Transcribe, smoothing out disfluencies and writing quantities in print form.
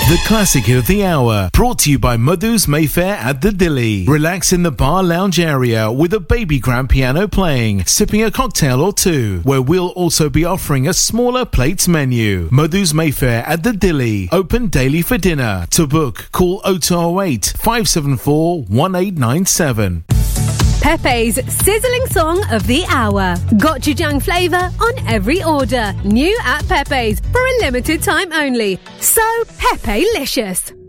The classic of the hour, brought to you by Madhu's Mayfair at the Dilly. Relax in the bar lounge area with a baby grand piano playing, sipping a cocktail or two, where we'll also be offering a smaller plates menu. Madhu's Mayfair at the Dilly, open daily for dinner. To book, call 0208 574 1897. Pepe's sizzling song of the hour. Gochujang flavour on every order. New at Pepe's for a limited time only. So Pepe-licious.